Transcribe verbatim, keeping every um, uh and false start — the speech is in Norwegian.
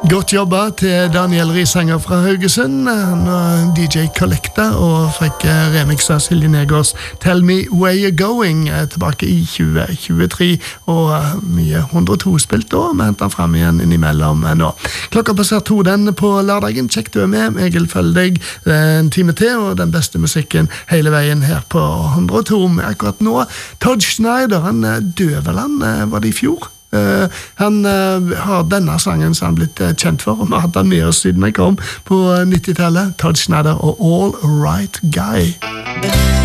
Godt jobba til Daniel Risanger fra Haugesund. Han var D J Collecta og fikk remixet Silje Negårds Tell Me Where You're Going tilbake i tjue tjuetre, og mye hundre og to spilt da, men hentet han frem igjen innimellom nå. Klokka passer to den på lørdagen. Kjekt du er med. Jeg vil følge deg en time til, og den beste musikken hele veien her på hundre og to med akkurat nå. Todd Schneider, han døde vel han, var det i fjor? Uh, han uh, har denne sangen som han blitt uh, kjent for, og vi har hatt den med oss siden jeg kom på nittitallet. Todd Schneider og All Right Guy.